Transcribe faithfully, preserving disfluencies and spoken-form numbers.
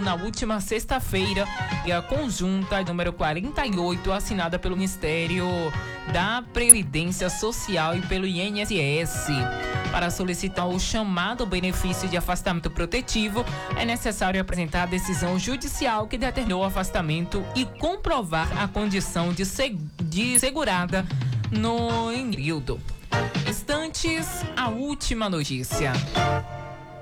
na última sexta-feira, e a conjunta número quarenta e oito, assinada pelo Ministério da Previdência Social e pelo I N S S. Para solicitar o chamado benefício de afastamento protetivo, é necessário apresentar a decisão judicial que determinou o afastamento e comprovar a condição de, seg- de segurada no período. Instantes, a última notícia.